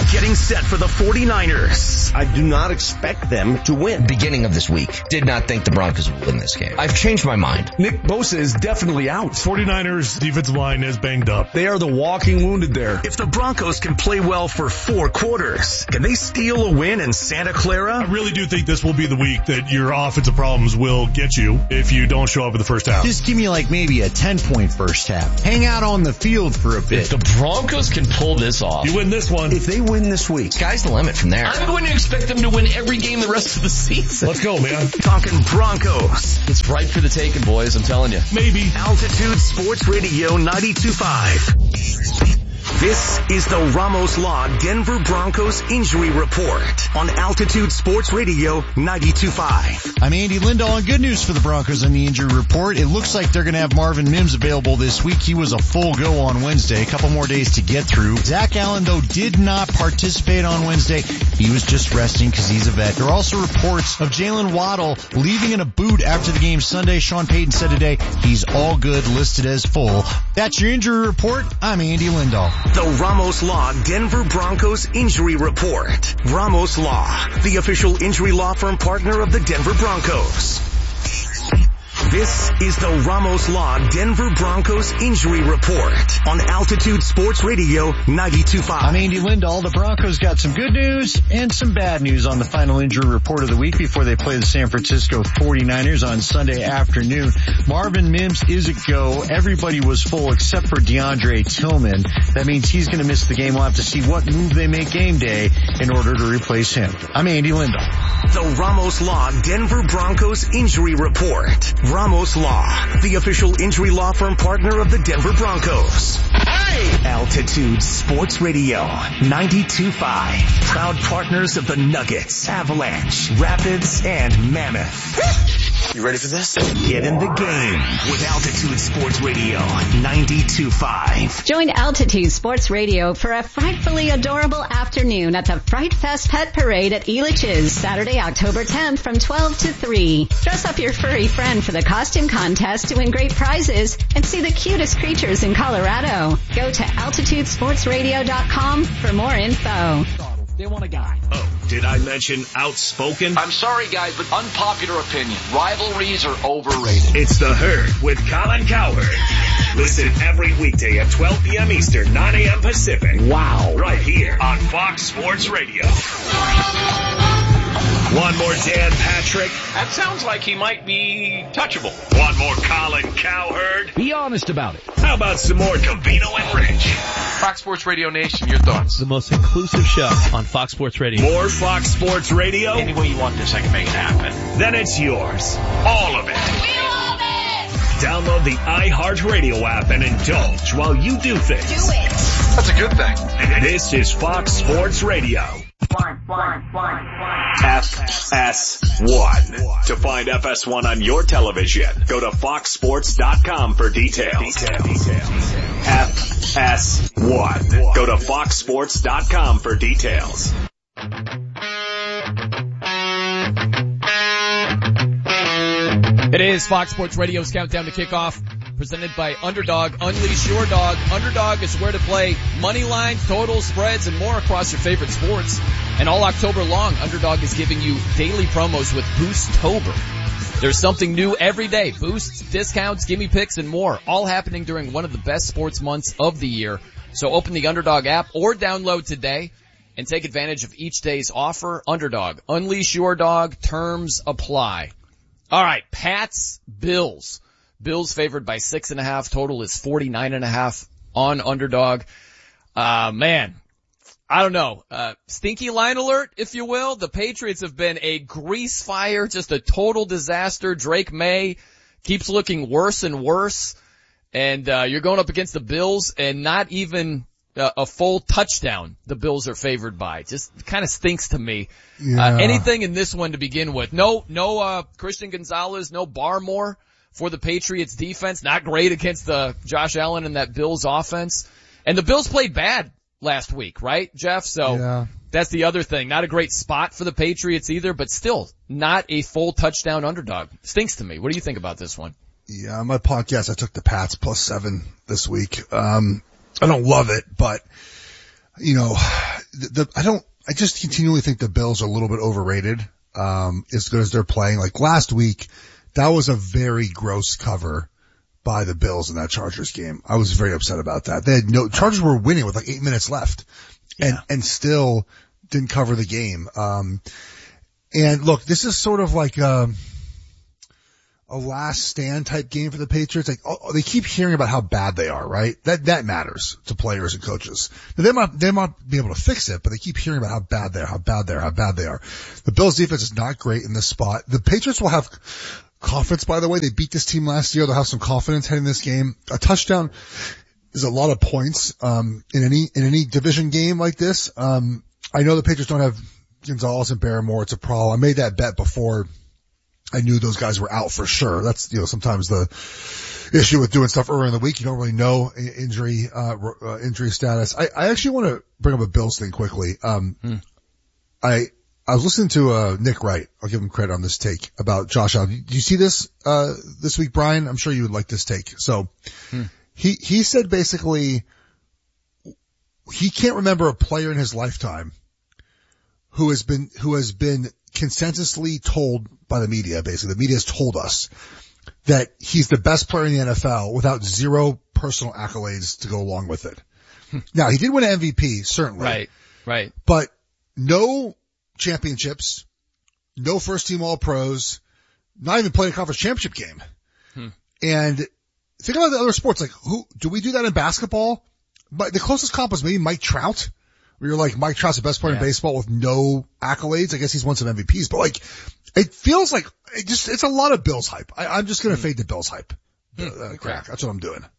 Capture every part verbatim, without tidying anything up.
getting set for the forty-niners. I do not expect them to win. Beginning of this week, did not think the Broncos would win this game. I've changed my mind. Nick Bosa is definitely out. forty-niners defensive line is banged up. They are the walking wounded there. If the Broncos can play well for four quarters, can they steal a win in Santa Clara? I really do think this will be the week that your offensive problems will get you if you don't show up in the first half. Just give me like maybe a ten-point first half. Hang out on the field for a bit. If the Broncos can pull this off, you win this one. If they win this week, sky's the limit from there. I'm going to expect them to win every game the rest of the season. Let's go, man. Talking Broncos. It's ripe for the taking, boys. I'm telling you. Maybe. Altitude Sports Radio ninety-two point five. This is the Ramos Law Denver Broncos Injury Report on Altitude Sports Radio ninety-two point five. I'm Andy Lindahl, and good news for the Broncos on the injury report. It looks like they're going to have Marvin Mims available this week. He was a full go on Wednesday. A couple more days to get through. Zach Allen, though, did not participate on Wednesday. He was just resting because he's a vet. There are also reports of Jalen Waddle leaving in a boot after the game Sunday. Sean Payton said today he's all good, listed as full. That's your injury report. I'm Andy Lindahl. The Ramos Law Denver Broncos Injury Report. Ramos Law, the official injury law firm partner of the Denver Broncos. This is the Ramos Law Denver Broncos Injury Report on Altitude Sports Radio ninety-two point five. I'm Andy Lindahl. The Broncos got some good news and some bad news on the final injury report of the week before they play the San Francisco forty-niners on Sunday afternoon. Marvin Mims is a go. Everybody was full except for DeAndre Tillman. That means he's going to miss the game. We'll have to see what move they make game day in order to replace him. I'm Andy Lindahl. The Ramos Law Denver Broncos Injury Report. Ramos Law, the official injury law firm partner of the Denver Broncos. Hey! Altitude Sports Radio ninety-two point five. Proud partners of the Nuggets, Avalanche, Rapids, and Mammoth. You ready for this? Get in the game with Altitude Sports Radio ninety-two point five. Join Altitude Sports Radio for a frightfully adorable afternoon at the Fright Fest Pet Parade at Elitch's, Saturday, October tenth from twelve to three. Dress up your furry friend for the costume contest to win great prizes and see the cutest creatures in Colorado. Go to altitude sports radio dot com for more info. They want a guy. Oh, did I mention outspoken? I'm sorry, guys, but unpopular opinion. Rivalries are overrated. It's The Herd with Colin Cowherd. Listen every weekday at twelve p.m. Eastern, nine a.m. Pacific. Wow. Right here on Fox Sports Radio. One more Dan Patrick. That sounds like he might be touchable. One more Colin Cowherd. Be honest about it. How about some more Covino and Rich? Fox Sports Radio Nation, your thoughts? The most inclusive show on Fox Sports Radio. More Fox Sports Radio? Any way you want this, I can make it happen. Then it's yours. All of it. We love it! Download the iHeartRadio app and indulge while you do things. Do it! That's a good thing. This is Fox Sports Radio. One, one, one, one. F S one. To find F S one on your television, go to fox sports dot com for details. Details. F S one. Go to fox sports dot com for details. It is Fox Sports Radio's Countdown to Kickoff, presented by Underdog. Unleash your dog. Underdog is where to play money lines, totals, spreads, and more across your favorite sports. And all October long, Underdog is giving you daily promos with Boostober. There's something new every day. Boosts, discounts, gimme picks, and more. All happening during one of the best sports months of the year. So open the Underdog app or download today and take advantage of each day's offer. Underdog. Unleash your dog. Terms apply. All right. Pats, Bills. Bills favored by six and a half. Total is forty-nine and a half on Underdog. Uh, man, I don't know. Uh, stinky line alert, if you will. The Patriots have been a grease fire, just a total disaster. Drake May keeps looking worse and worse. And, uh, you're going up against the Bills and not even uh, a full touchdown the Bills are favored by. Just kind of stinks to me. Yeah. Uh, anything in this one to begin with. No, no, uh, Christian Gonzalez, no Barmore for the Patriots defense. Not great against the Josh Allen and that Bills offense. And the Bills played bad last week, right, Jeff? So yeah. That's the other thing. Not a great spot for the Patriots either, but still not a full touchdown underdog. Stinks to me. What do you think about this one? Yeah, on my podcast, I took the Pats plus seven this week. Um, I don't love it, but, you know, the, the I don't, I just continually think the Bills are a little bit overrated, um, as good as they're playing. Like last week, that was a very gross cover by the Bills in that Chargers game. I was very upset about that. They had no, Chargers were winning with like eight minutes left and, yeah. and still didn't cover the game. Um, and look, this is sort of like, um, a last stand type game for the Patriots. Like, oh, they keep hearing about how bad they are, right? That, that matters to players and coaches. Now, they might, they might be able to fix it, but they keep hearing about how bad they are, how bad they are, how bad they are. The Bills defense is not great in this spot. The Patriots will have confidence, by the way. They beat this team last year. They'll have some confidence heading this game. A touchdown is a lot of points, um, in any, in any division game like this. Um, I know the Patriots don't have Gonzalez and Barrymore. It's a problem. I made that bet before I knew those guys were out for sure. That's, you know, sometimes the issue with doing stuff early in the week. You don't really know injury, uh, uh injury status. I, I actually want to bring up a Bills thing quickly. Um, hmm. I, I was listening to, uh, Nick Wright. I'll give him credit on this take about Josh Allen. Do you see this, uh, this week, Brian? I'm sure you would like this take. So hmm. he, he said basically he can't remember a player in his lifetime who has been, who has been consensusly told by the media, basically. The media has told us that he's the best player in the N F L without zero personal accolades to go along with it. Now, he did win an M V P, certainly. Right, right. But no championships, no first team all pros, not even playing a conference championship game. Hmm. And think about the other sports, like who, do we do that in basketball? But the closest comp was maybe Mike Trout. Where you're like, Mike Trout's the best player yeah. in baseball with no accolades. I guess he's won some M V Ps, but like, it feels like it just, it's a lot of Bills hype. I, I'm just going to mm. fade the Bills hype. Mm. Uh, okay. Crack. That's what I'm doing.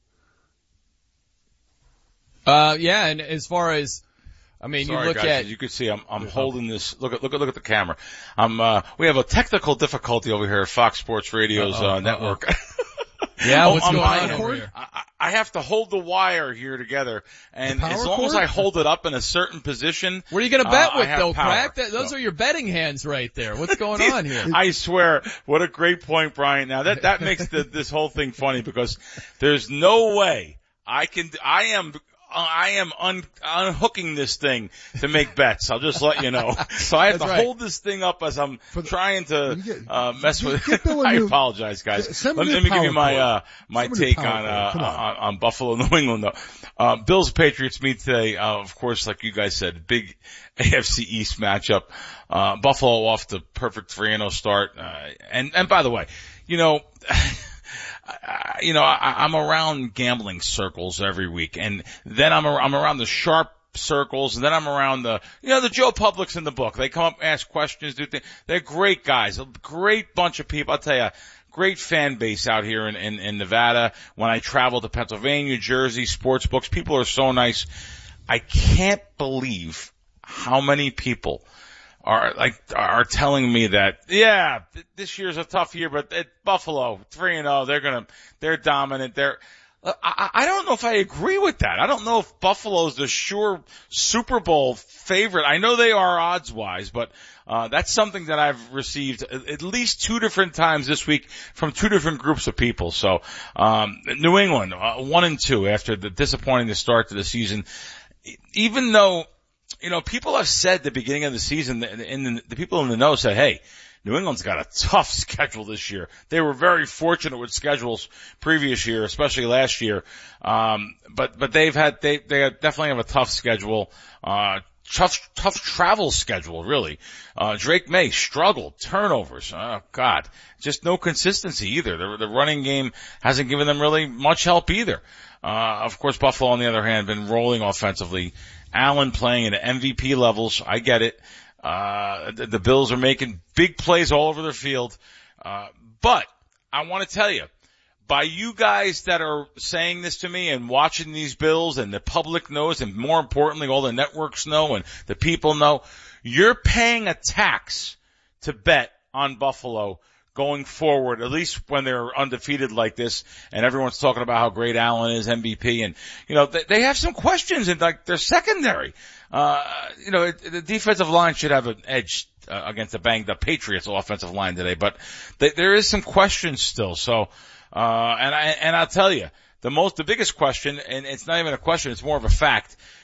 Uh, yeah. And as far as, I mean, Sorry, you look guys, at, you can see I'm, I'm holding this. Look at, look at, look at the camera. I'm, uh, we have a technical difficulty over here at Fox Sports Radio's, uh, uh network. Yeah, oh, what's I'm, going I, on over here? I, I have to hold the wire here together, and as long cord? as I hold it up in a certain position. What are you going to bet uh, with, though, power, Crack? That, those so. are your betting hands right there. What's going on here? I swear, what a great point, Brian. Now that that makes the, this whole thing funny because there's no way I can. I am. I am un, unhooking this thing to make bets. I'll just let you know. So I have That's to right. hold this thing up as I'm the, trying to get, uh, mess with it. I new, apologize, guys. Let, let me give you my uh, my take on, uh, on on Buffalo, New England. Though. Uh, Bills Patriots meet today. Uh, of course, like you guys said, big A F C East matchup. Uh, Buffalo off the perfect three and oh start. Uh, and and by the way, you know. I, you know, I, I'm around gambling circles every week, and then I'm I'm around the sharp circles, and then I'm around the, you know, the Joe Publics in the book. They come up, ask questions, do things. They're great guys, a great bunch of people. I'll tell you, great fan base out here in, in, in Nevada. When I travel to Pennsylvania, Jersey, sports books, people are so nice. I can't believe how many people are like are telling me that yeah, th- this year's a tough year, but at Buffalo three and oh, they're gonna they're dominant. They're uh, I, I don't know if I agree with that. I don't know if Buffalo's the sure Super Bowl favorite. I know they are odds wise, but uh that's something that I've received at least two different times this week from two different groups of people. So um New England uh, one and two after the disappointing start to the season, even though. You know, people have said at the beginning of the season, and the, the people in the know said, hey, New England's got a tough schedule this year. They were very fortunate with schedules previous year, especially last year. Um, but, but they've had, they, they definitely have a tough schedule, uh, tough, tough travel schedule, really. Uh, Drake May struggled, turnovers. Oh God, just no consistency either. The, the running game hasn't given them really much help either. Uh, of course, Buffalo, on the other hand, been rolling offensively. Allen playing at M V P levels. I get it. Uh, the, the Bills are making big plays all over their field. Uh, but I want to tell you, by you guys that are saying this to me and watching these Bills, and the public knows, and more importantly, all the networks know and the people know, you're paying a tax to bet on Buffalo going forward, at least when they're undefeated like this, and everyone's talking about how great Allen is, M V P, and, you know, they, they have some questions in, like, their secondary. Uh, you know, it, the defensive line should have an edge uh, against the banged-up Patriots offensive line today, but they, there is some questions still, so, uh, and I, and I'll tell you, the most, the biggest question, and it's not even a question, it's more of a fact,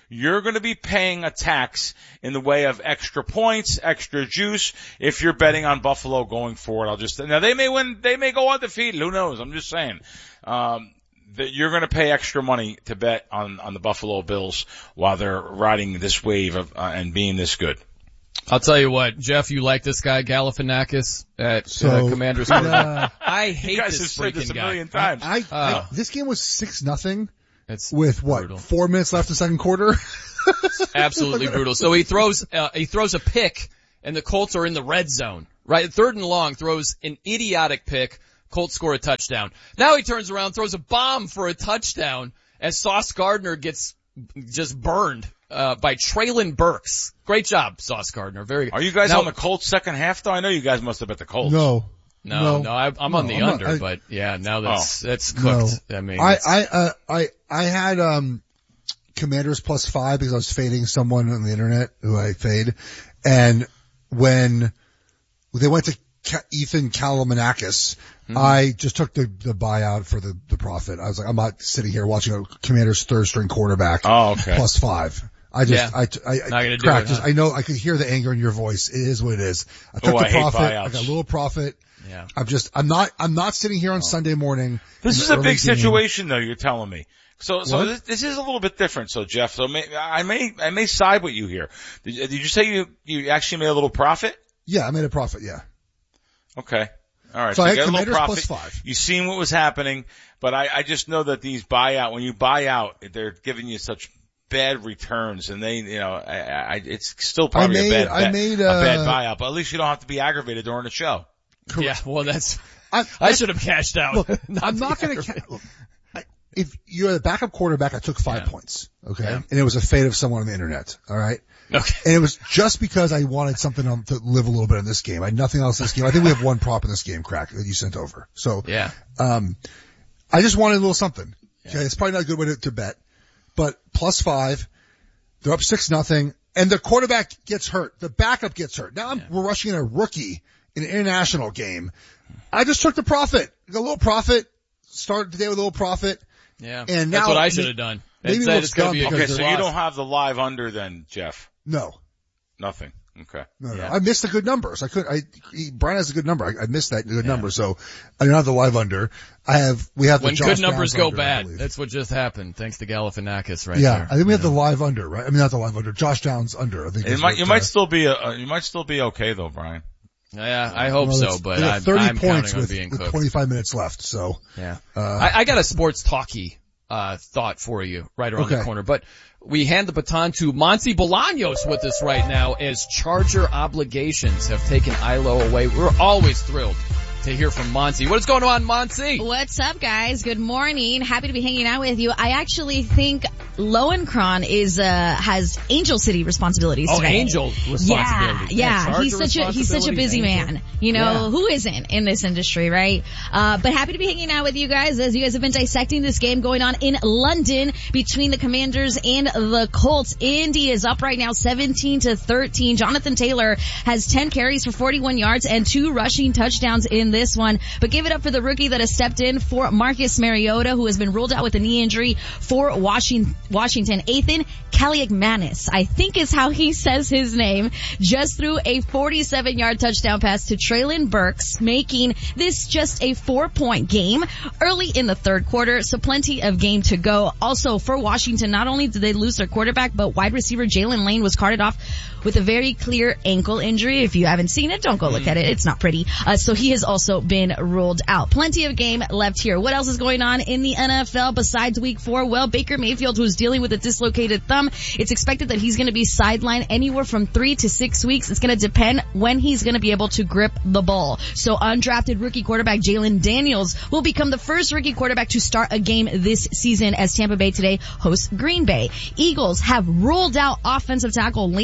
you're going to be paying a tax in the way of extra points, extra juice if you're betting on Buffalo going forward. I'll just, now they may win, they may go undefeated. Who knows? I'm just saying. Um, that you're going to pay extra money to bet on, on the Buffalo Bills while they're riding this wave of, uh, and being this good. I'll tell you what, Jeff, you like this guy, Galifianakis at so, uh, Commanders. Uh, I hate you guys this have said freaking this a guy. million times. I, I, uh, I, this game was six nothing It's with what, brutal. four minutes left in the second quarter? Absolutely brutal. So he throws, uh, he throws a pick and the Colts are in the red zone, right? Third and long, throws an idiotic pick. Colts score a touchdown. Now he turns around, throws a bomb for a touchdown as Sauce Gardner gets just burned, uh, by Traylon Burks. Great job, Sauce Gardner. Very good. Are you guys now, on the Colts second half though? I know you guys must have bet the Colts. No. No, no, no, I, I'm no, on the I'm under, not, I, but yeah, now that's, oh. that's cooked. No. I mean, I, I, uh, I, I had, um, Commanders plus five because I was fading someone on the internet who I fade. And when they went to Ka- Ethan Kalimanakis, mm-hmm. I just took the, the buyout for the, the profit. I was like, I'm not sitting here watching a Commanders third string quarterback. Oh, okay. Plus five. I just, yeah. I, I, I not gonna do cracked. it, huh? Just, I know, I could hear the anger in your voice. It is what it is. I took oh, the I hate profit. buyouts. I got a little profit. Yeah. I'm just, I'm not, I'm not sitting here on oh. Sunday morning. This is a big game. situation though, you're telling me. So, so this, this is a little bit different. So Jeff, so may, I may, I may side with you here. Did, did you say you, you actually made a little profit? Yeah, I made a profit, yeah. Okay. All right. So, so I you had got a little Commanders profit. plus five. You've seen what was happening, but I, I just know that these buyout, when you buy out, they're giving you such bad returns, and they, you know, I, I, it's still probably made, a bad, I bet, made, uh, a bad uh, buyout, but at least you don't have to be aggravated during the show. Yeah, well that's, I, I should have cashed out. Look, not I'm not going to, ca- if you're a backup quarterback, I took five yeah. points, okay? Yeah. And it was a fate of someone on the internet, alright? Okay. And it was just because I wanted something um, to live a little bit in this game. I had nothing else in this game. I think we have one prop in this game, Crack, that you sent over. So, yeah. um, I just wanted a little something. Yeah. Okay, it's probably not a good way to, to bet, but plus five, they're up six nothing, and the quarterback gets hurt. The backup gets hurt. Now I'm, yeah. we're rushing in a rookie in an international game. I just took the profit. Got a little profit. Started the day with a little profit. Yeah. And now that's what I should have done. Maybe it's, it's dumb be okay, so loss. you don't have the live under then, Jeff? No. Nothing. Okay. No, no. Yeah. I missed the good numbers. I could, I, he, Brian has a good number. I, I missed that good yeah. number. So I don't have the live under. I have, we have the When Josh good numbers Downs go under, bad. That's what just happened. Thanks to Galifianakis right yeah, there. I think we have know. the live under, right? I mean, not the live under. Josh Downs under. I think it might, what, you uh, might still be, a, uh, you might still be okay though, Brian. Yeah, I hope well, so, but I'm, thirty I'm points counting with, on being with cooked. twenty-five minutes left. So yeah, uh, I, I got a sports talkie uh thought for you right around okay. the corner, but we hand the baton to Monty Bolaños with us right now as Charger obligations have taken I L O away. We're always thrilled to hear from Monty. What is going on, Monty? What's up, guys? Good morning. Happy to be hanging out with you. I actually think Lowenkron is uh has Angel City responsibilities oh, today. Angel responsibilities. Yeah, yeah. yeah he's such a he's such a busy Angel. man. You know, yeah. who isn't in this industry, right? Uh but happy to be hanging out with you guys as you guys have been dissecting this game going on in London between the Commanders and the Colts. Indy is up right now seventeen to thirteen. Jonathan Taylor has ten carries for forty-one yards and two rushing touchdowns in this one. But give it up for the rookie that has stepped in for Marcus Mariota, who has been ruled out with a knee injury for Washington. Washington. Ethan Kaliakmanis, I think is how he says his name, just threw a forty-seven yard touchdown pass to Traylon Burks, making this just a four point game early in the third quarter. So plenty of game to go. Also for Washington, not only did they lose their quarterback, but wide receiver Jalen Lane was carted off with a very clear ankle injury. If you haven't seen it, don't go look at it. It's not pretty. Uh, so he has also been ruled out. Plenty of game left here. What else is going on in the N F L besides week four? Well, Baker Mayfield, who's dealing with a dislocated thumb, it's expected that he's going to be sidelined anywhere from three to six weeks. It's going to depend when he's going to be able to grip the ball. So undrafted rookie quarterback Jalen Daniels will become the first rookie quarterback to start a game this season as Tampa Bay today hosts Green Bay. Eagles have ruled out offensive tackle Lane Johnson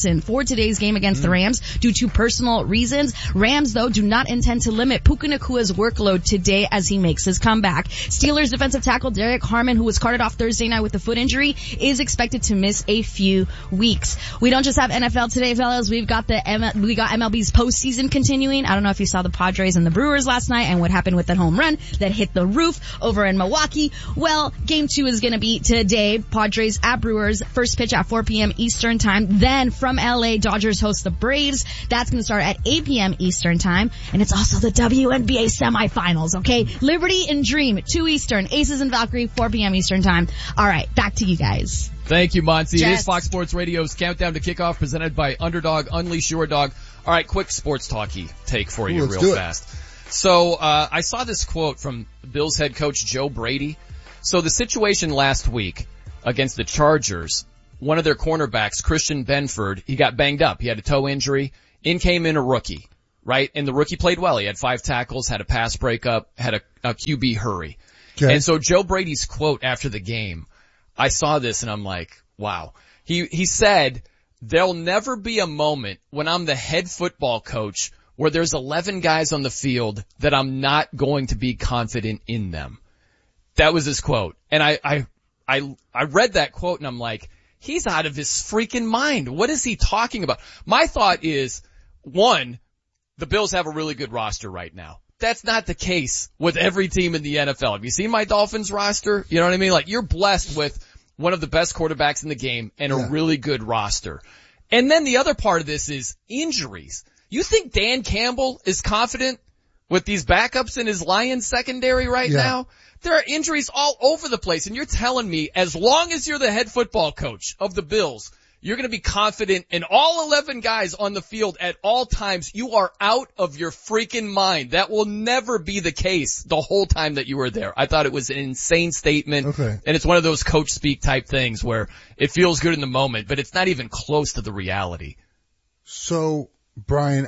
Wilson for today's game against mm. the Rams due to personal reasons. Rams, though, do not intend to limit Puka Nacua's workload today as he makes his comeback. Steelers defensive tackle Derek Harmon, who was carted off Thursday night with a foot injury, is expected to miss a few weeks. We don't just have N F L today, fellas. We've got the M- we got M L B's postseason continuing. I don't know if you saw the Padres and the Brewers last night and what happened with that home run that hit the roof over in Milwaukee. Well, game two is going to be today. Padres at Brewers. First pitch at four p.m. Eastern time. Then from L A, Dodgers host the Braves. That's going to start at eight p.m. Eastern time. And it's also the W N B A semifinals, okay? Liberty and Dream, two Eastern. Aces and Valkyrie, four p.m. Eastern time. All right, back to you guys. Thank you, Monty. It is Fox Sports Radio's Countdown to Kickoff presented by Underdog. Unleash your dog. All right, quick sports talky take for you. Ooh, real fast. So, uh, I saw this quote from Bills head coach Joe Brady. So the situation last week against the Chargers, one of their cornerbacks, Christian Benford, he got banged up. He had a toe injury. In came in a rookie, right? And the rookie played well. He had five tackles, had a pass breakup, had a, a Q B hurry. Okay. And so Joe Brady's quote after the game, I saw this and I'm like, wow. He, he said, there'll never be a moment when I'm the head football coach where there's eleven guys on the field that I'm not going to be confident in them. That was his quote. And I, I, I, I read that quote and I'm like, he's out of his freaking mind. What is he talking about? My thought is, one, the Bills have a really good roster right now. That's not the case with every team in the N F L. Have you seen my Dolphins roster? You know what I mean? Like, you're blessed with one of the best quarterbacks in the game and a yeah. really good roster. And then the other part of this is injuries. You think Dan Campbell is confident with these backups in his Lions secondary right yeah. now? There are injuries all over the place, and you're telling me as long as you're the head football coach of the Bills, you're going to be confident in all eleven guys on the field at all times. You are out of your freaking mind. That will never be the case the whole time that you were there. I thought it was an insane statement. Okay. And it's one of those coach speak type things where it feels good in the moment, but it's not even close to the reality. So, Brian,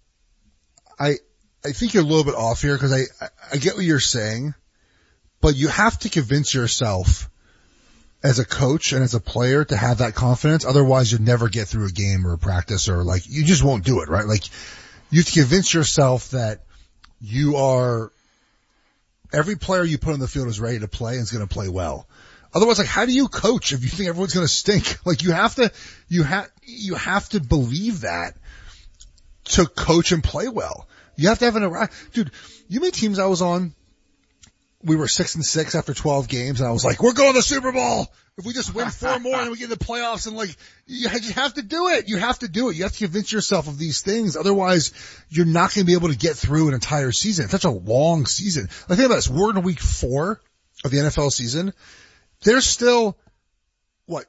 I, I think you're a little bit off here because I, I, I get what you're saying, but you have to convince yourself as a coach and as a player to have that confidence. Otherwise you'll never get through a game or a practice, or like you just won't do it, right? Like you have to convince yourself that you are, every player you put on the field is ready to play and is going to play well. Otherwise, like, how do you coach if you think everyone's going to stink? Like you have to, you have, you have to believe that to coach and play well. You have to have an, dude, you many teams I was on, we were six and six after twelve games, and I was like, we're going to the Super Bowl. If we just win four more and we get in the playoffs, and like, you just have to do it. You have to do it. You have to convince yourself of these things. Otherwise, you're not going to be able to get through an entire season. It's such a long season. Like, think about this. We're in week four of the N F L season. There's still, what,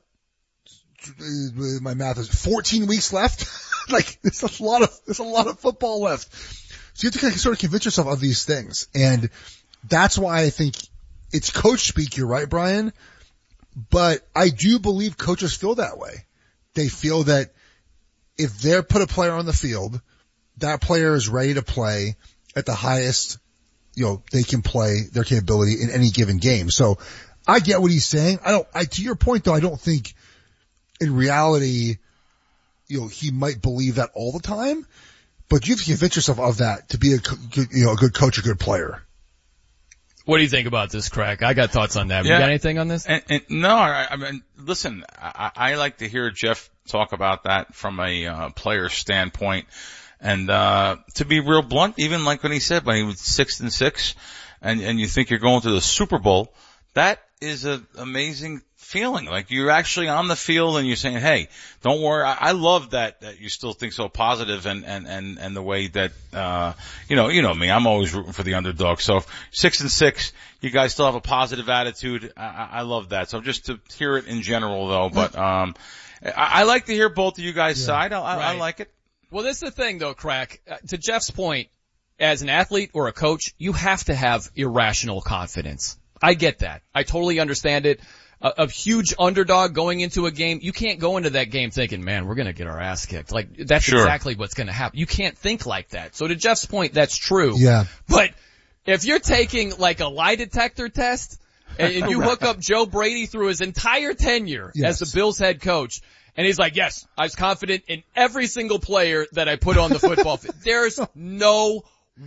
my math is fourteen weeks left. Like, there's a lot of, there's a lot of football left. So you have to kind of sort of convince yourself of these things. And that's why I think it's coach speak. You're right, Brian. But I do believe coaches feel that way. They feel that if they're put a player on the field, that player is ready to play at the highest, you know, they can play their capability in any given game. So I get what he's saying. I don't, I, to your point though, I don't think in reality, you know, he might believe that all the time, but you have to convince yourself of that to be a, you know, a good coach, a good player. What do you think about this, Crack? I got thoughts on that. Yeah. You got anything on this? And, and, no, I, I mean, listen, I, I like to hear Jeff talk about that from a uh, player standpoint. And uh to be real blunt, even like when he said when he was six and six, and and you think you're going to the Super Bowl, that is an amazing feeling. Like you're actually on the field and you're saying, "Hey, don't worry." I, I love that that you still think so positive, and and and and the way that uh you know you know me, I'm always rooting for the underdog. So six and six, you guys still have a positive attitude. I, I love that. So just to hear it in general, though, but um, I, I like to hear both of you guys' yeah. side. I, I, right. I like it. Well, this is the thing, though, Crack. Uh, to Jeff's point, as an athlete or a coach, you have to have irrational confidence. I get that. I totally understand it. A, a huge underdog going into a game, you can't go into that game thinking, man, we're going to get our ass kicked. Like, that's sure. exactly what's going to happen. You can't think like that. So to Jeff's point, that's true. Yeah. But if you're taking, like, a lie detector test, and, and you hook up Joe Brady through his entire tenure yes. as the Bills head coach, And he's like, yes, I was confident in every single player that I put on the football field. There's no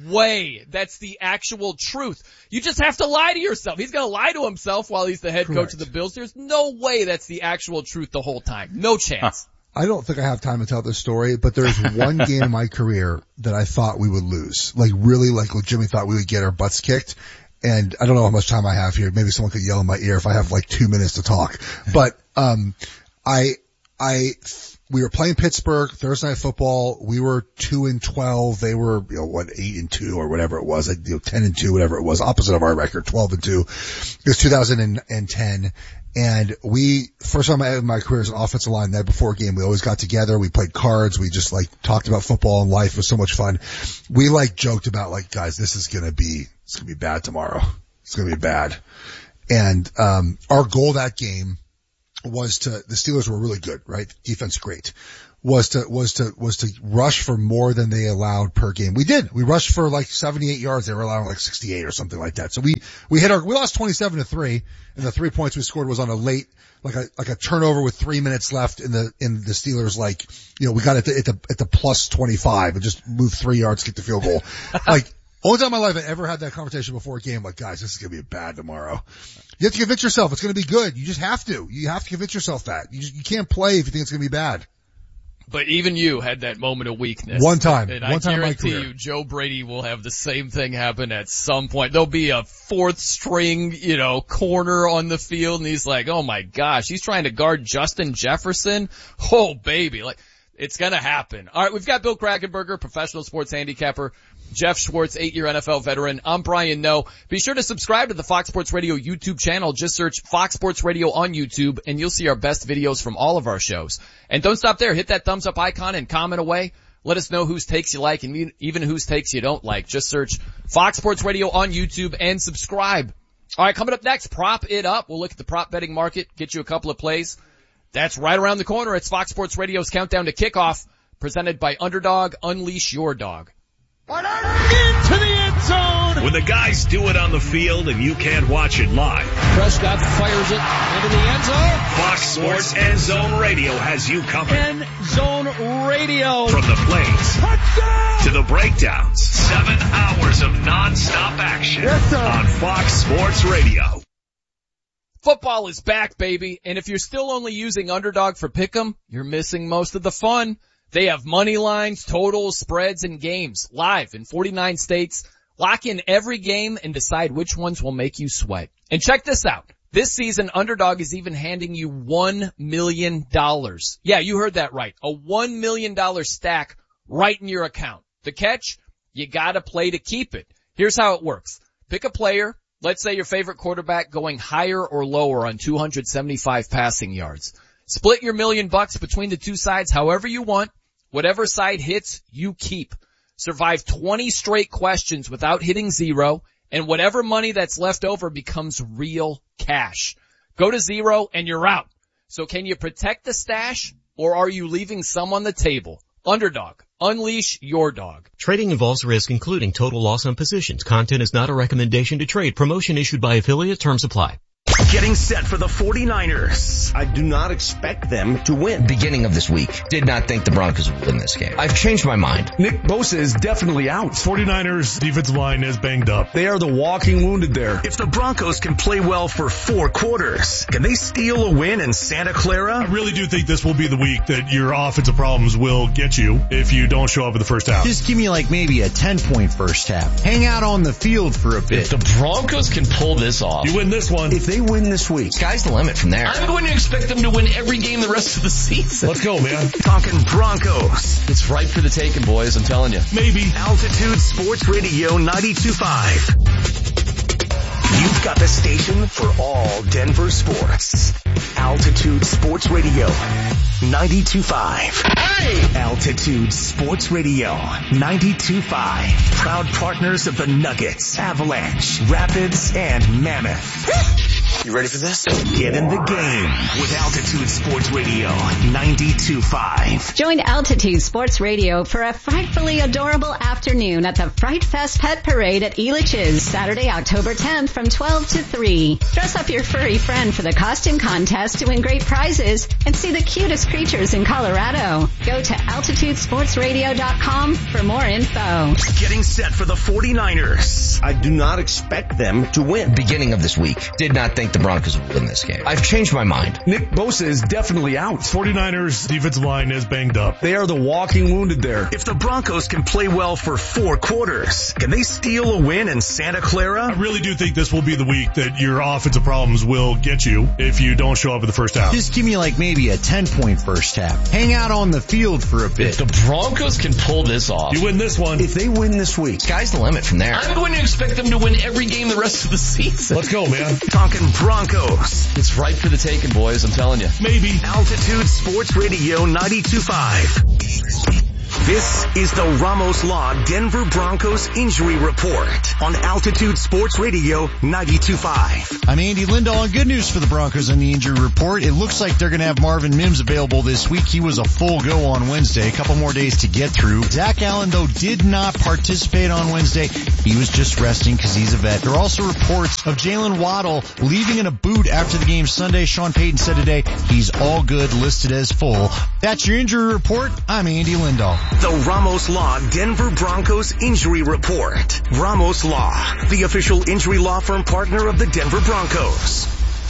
way that's the actual truth. You just have to lie to yourself. He's going to lie to himself while he's the head Correct. coach of the Bills. There's no way that's the actual truth the whole time. No chance. I don't think I have time to tell this story, but there's one game in my career that I thought we would lose. Like really, like legitimately thought we would get our butts kicked. And I don't know how much time I have here. Maybe someone could yell in my ear if I have like two minutes to talk. But, um, I, I, we were playing Pittsburgh Thursday Night Football. We were two and twelve. They were, you know, what, eight and two or whatever it was. Like, you know, ten and two, whatever it was. Opposite of our record, twelve and two. It was two thousand ten. And we, first time in my career as an offensive line, that before a game, we always got together. We played cards. We just like talked about football and life. It was so much fun. We like joked about like, guys, this is going to be, it's going to be bad tomorrow. It's going to be bad. And, um, our goal that game was to, the Steelers were really good, right? Defense great. Was to, was to, was to rush for more than they allowed per game. We did. We rushed for like seventy-eight yards. They were allowing like sixty-eight or something like that. So we, we hit our, we lost twenty-seven to three, and the three points we scored was on a late, like a, like a turnover with three minutes left in the, in the Steelers, like, you know, we got it at the, at the plus twenty-five and just moved three yards, kicked the field goal. Like, only time in my life I ever had that conversation before a game, like, guys, this is going to be bad tomorrow. You have to convince yourself it's going to be good. You just have to. You have to convince yourself that. You just, you can't play if you think it's going to be bad. But even you had that moment of weakness. One time. And One I time guarantee in my career. you, Joe Brady will have the same thing happen at some point. There'll be a fourth string, you know, corner on the field, and he's like, oh my gosh, he's trying to guard Justin Jefferson? Oh baby, like, it's gonna happen. Alright, we've got Bill Krakenberger, professional sports handicapper, Jeff Schwartz, eight-year N F L veteran. I'm Brian Noe. Be sure to subscribe to the Fox Sports Radio YouTube channel. Just search Fox Sports Radio on YouTube, and you'll see our best videos from all of our shows. And don't stop there. Hit that thumbs up icon and comment away. Let us know whose takes you like and even whose takes you don't like. Just search Fox Sports Radio on YouTube and subscribe. All right, coming up next, Prop It Up. We'll look at the prop betting market, get you a couple of plays. That's right around the corner. It's Fox Sports Radio's Countdown to Kickoff, presented by Underdog. Unleash your dog. Into the end zone! When the guys do it on the field and you can't watch it live. Prescott fires it into the end zone. Fox Sports End Zone Radio has you covered. End Zone Radio. From the plays Touchdown! to the breakdowns. Seven hours of non-stop action. Yes, sir. On Fox Sports Radio. Football is back, baby. And if you're still only using Underdog for pick'em, you're missing most of the fun. They have money lines, totals, spreads, and games live in forty-nine states. Lock in every game and decide which ones will make you sweat. And check this out. This season, Underdog is even handing you one million dollars. Yeah, you heard that right. A one million dollars stack right in your account. The catch? You gotta play to keep it. Here's how it works. Pick a player. Let's say your favorite quarterback going higher or lower on two hundred seventy-five passing yards. Split your million bucks between the two sides however you want. Whatever side hits, you keep. Survive twenty straight questions without hitting zero, and whatever money that's left over becomes real cash. Go to zero and you're out. So can you protect the stash, or are you leaving some on the table? Underdog. Unleash your dog. Trading involves risk, including total loss on positions. Content is not a recommendation to trade. Promotion issued by affiliate. Terms apply. Getting set for the forty-niners. I do not expect them to win. Beginning of this week, did not think the Broncos would win this game. I've changed my mind. Nick Bosa is definitely out. forty-niners defensive line is banged up. They are the walking wounded there. If the Broncos can play well for four quarters, can they steal a win in Santa Clara? I really do think this will be the week that your offensive problems will get you if you don't show up in the first half. Just give me like maybe a ten point first half. Hang out on the field for a bit. If the Broncos can pull this off. You win this one. If they win this week, sky's the limit from there. I'm going to expect them to win every game the rest of the season. Let's go, man. Talking Broncos. It's right for the taking, boys, I'm telling you. Maybe. Altitude Sports Radio ninety-two point five. You've got the station for all Denver sports. Altitude Sports Radio ninety-two point five. Hey! Altitude Sports Radio ninety-two point five. Proud partners of the Nuggets, Avalanche, Rapids, and Mammoth. You ready for this? Get in the game with Altitude Sports Radio ninety-two point five. Join Altitude Sports Radio for a frightfully adorable afternoon at the Fright Fest Pet Parade at Elitch's, Saturday, October tenth from twelve to three. Dress up your furry friend for the costume contest to win great prizes and see the cutest creatures in Colorado. Go to altitude sports radio dot com for more info. Getting set for the forty-niners. I do not expect them to win. Beginning of this week, did not think the Broncos would win this game. I've changed my mind. Nick Bosa is definitely out. forty-niners defensive line is banged up. They are the walking wounded there. If the Broncos can play well for four quarters, can they steal a win in Santa Clara? I really do think this will be the week that your offensive problems will get you if you don't show up in the first half. Just give me like maybe a ten point first half. Hang out on the field for a bit. If the Broncos can pull this off. You win this one. If they win this week, sky's the limit from there. I'm going to expect them to win every game the rest of the season. Let's go, man. Talking Broncos. It's ripe for the taking, boys, I'm telling you. Maybe. Altitude Sports Radio ninety-two point five. This is the Ramos Law Denver Broncos Injury Report on Altitude Sports Radio ninety-two point five. I'm Andy Lindahl, and good news for the Broncos on the injury report. It looks like they're going to have Marvin Mims available this week. He was a full go on Wednesday, a couple more days to get through. Zach Allen, though, did not participate on Wednesday. He was just resting because he's a vet. There are also reports of Jalen Waddle leaving in a boot after the game Sunday. Sean Payton said today he's all good, listed as full. That's your injury report. I'm Andy Lindahl. The Ramos Law Denver Broncos Injury Report. Ramos Law, the official injury law firm partner of the Denver Broncos.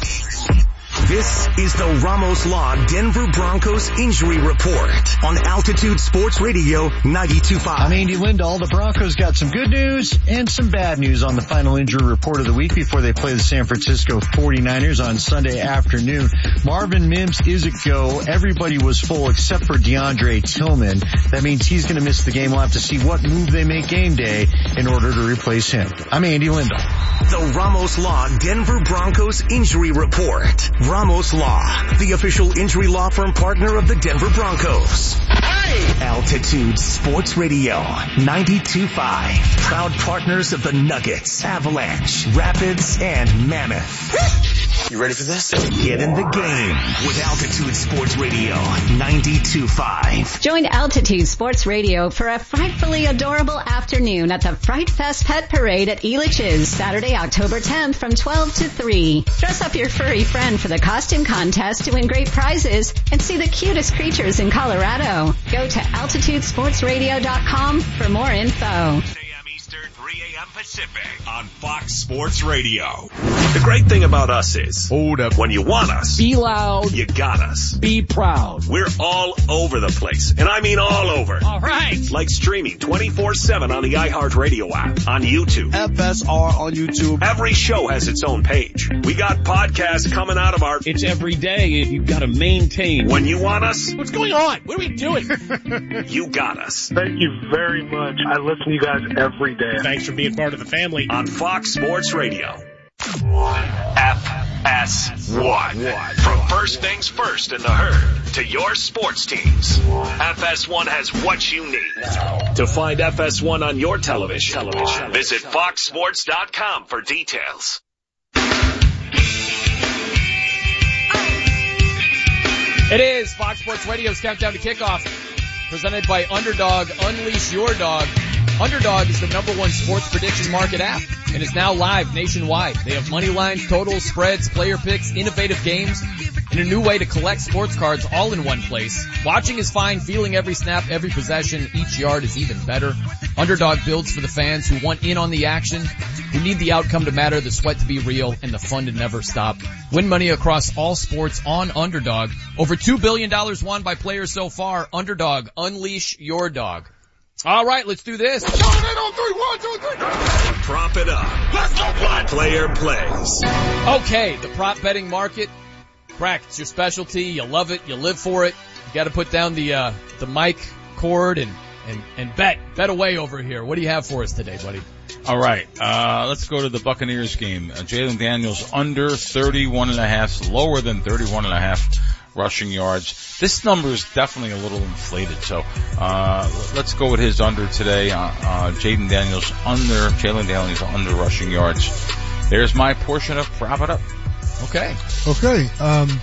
This is the Ramos Law Denver Broncos Injury Report on Altitude Sports Radio ninety-two point five. I'm Andy Lindahl. The Broncos got some good news and some bad news on the final injury report of the week before they play the San Francisco forty-niners on Sunday afternoon. Marvin Mims is a go. Everybody was full except for DeAndre Tillman. That means he's going to miss the game. We'll have to see what move they make game day in order to replace him. I'm Andy Lindahl. The Ramos Law Denver Broncos Injury Report. Ramos Law, the official injury law firm partner of the Denver Broncos. Hey! Altitude Sports Radio ninety-two point five. Proud partners of the Nuggets, Avalanche, Rapids, and Mammoth. You ready for this? Get in the game with Altitude Sports Radio ninety-two point five. Join Altitude Sports Radio for a frightfully adorable afternoon at the Fright Fest Pet Parade at Elitch's, Saturday, October tenth from twelve to three. Dress up your furry friend for the costume contest to win great prizes and see the cutest creatures in Colorado. Go to altitude sports radio dot com for more info. three a.m. Pacific on Fox Sports Radio. The great thing about us is, hold up, when you want us, be loud, you got us. Be proud. We're all over the place, and I mean all over. All right. Like streaming twenty-four seven on the iHeartRadio app, on YouTube. F S R on YouTube. Every show has its own page. We got podcasts coming out of our... It's every day. You've got to maintain. When you want us... What's going on? What are we doing? You got us. Thank you very much. I listen to you guys every day. Thanks for being part of the family. On Fox Sports Radio. F S one. From first things first in the herd to your sports teams. F S one has what you need. To find F S one on your television, television. Visit fox sports dot com for details. It is Fox Sports Radio's Countdown to Kickoff, presented by Underdog. Unleash your dog. Underdog is the number one sports prediction market app and is now live nationwide. They have money lines, totals, spreads, player picks, innovative games, and a new way to collect sports cards all in one place. Watching is fine. Feeling every snap, every possession, each yard is even better. Underdog builds for the fans who want in on the action, who need the outcome to matter, the sweat to be real, and the fun to never stop. Win money across all sports on Underdog. Over two billion dollars won by players so far. Underdog, unleash your dog. All right, let's do this. Prop it up. Let's go, play. Player plays. Okay, the prop betting market. Crack, it's your specialty. You love it. You live for it. You got to put down the uh the mic cord and and and bet bet away over here. What do you have for us today, buddy? All right, uh let's go to the Buccaneers game. Uh, Jalen Daniels under thirty-one and a half, lower than thirty-one and a half rushing yards. This number is definitely a little inflated, so uh let's go with his under today. Uh, uh Jaden Daniels under, Jalen Daniels under rushing yards. There's my portion of Prop It Up. Okay. Okay. Um,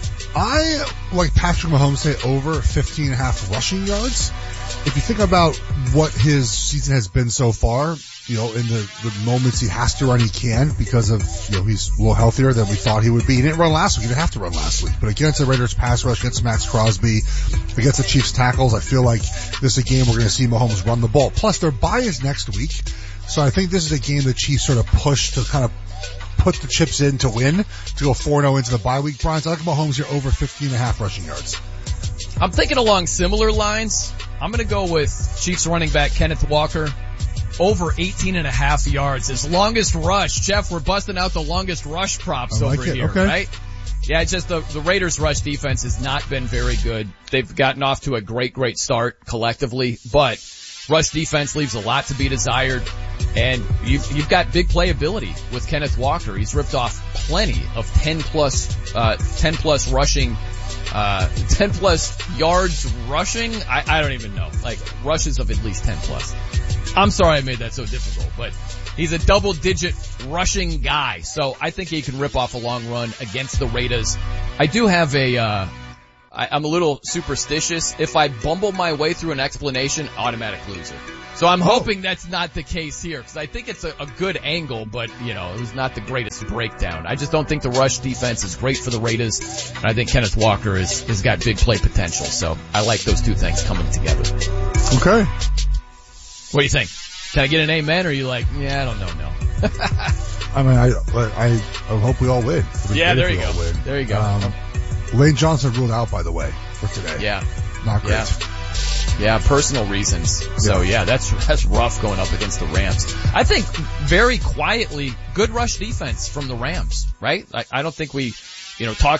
I like Patrick Mahomes say over fifteen and a half rushing yards. If you think about what his season has been so far, you know, in the, the moments he has to run, he can because of, you know, he's a little healthier than we thought he would be. He didn't run last week. He didn't have to run last week. But against the Raiders pass rush, against Max Crosby, against the Chiefs tackles, I feel like this is a game we're going to see Mahomes run the ball. Plus, their bye is next week. So I think this is a game the Chiefs sort of push to kind of put the chips in to win, to go four and oh into the bye week. Brian, so I like Mahomes here over fifteen and a half rushing yards. I'm thinking along similar lines. I'm going to go with Chiefs running back Kenneth Walker over eighteen and a half yards. His longest rush. Jeff, we're busting out the longest rush props I like over it. here, okay. right? Yeah, it's just the, the Raiders rush defense has not been very good. They've gotten off to a great, great start collectively, but rush defense leaves a lot to be desired. And you've, you've got big playability with Kenneth Walker. He's ripped off plenty of ten plus, uh, ten plus rushing, uh, ten plus yards rushing. I, I don't even know. Like rushes of at least ten plus. I'm sorry I made that so difficult, but he's a double digit rushing guy. So I think he can rip off a long run against the Raiders. I do have a, uh, I, I'm a little superstitious. If I bumble my way through an explanation, automatic loser. So I'm hoping that's not the case here, because I think it's a, a good angle, but, you know, it was not the greatest breakdown. I just don't think the rush defense is great for the Raiders, and I think Kenneth Walker is, has got big play potential. So I like those two things coming together. Okay. What do you think? Can I get an amen, or are you like, yeah, I don't know, no. I mean, I, I, I hope we all win. Yeah, there you go. There you go. Um, Lane Johnson ruled out, by the way, for today. Yeah. Not great. Yeah. Yeah, personal reasons. So yeah. yeah, that's that's rough going up against the Rams. I think very quietly, good rush defense from the Rams, right? I, I don't think we, you know, talk